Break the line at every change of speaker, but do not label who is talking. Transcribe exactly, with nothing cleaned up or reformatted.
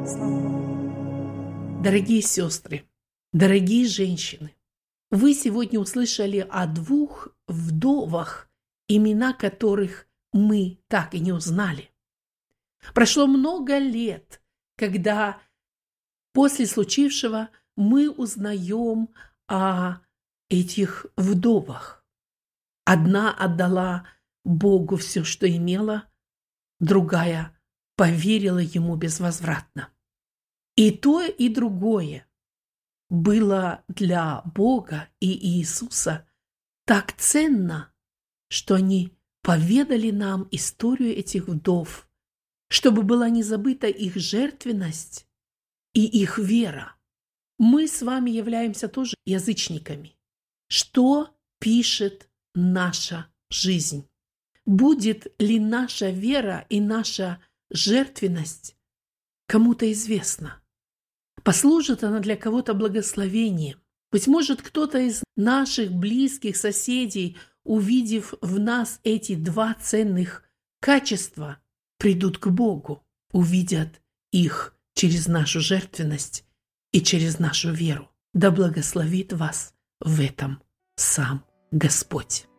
Слава Богу.
Дорогие сестры, дорогие женщины, вы сегодня услышали о двух вдовах, имена которых мы так и не узнали. Прошло много лет, когда после случившего мы узнаем о этих вдовах. Одна отдала Богу все, что имела, другая поверила Ему безвозвратно. И то, и другое было для Бога и Иисуса так ценно, что они поведали нам историю этих вдов, чтобы была не забыта их жертвенность и их вера. Мы с вами являемся тоже язычниками. Что пишет наша жизнь? Будет ли наша вера и наша жертвенность кому-то известна? Послужит она для кого-то благословением? Быть может, кто-то из наших близких соседей, увидев в нас эти два ценных качества, придут к Богу, увидят их через нашу жертвенность и через нашу веру. Да благословит вас в этом сам Господь.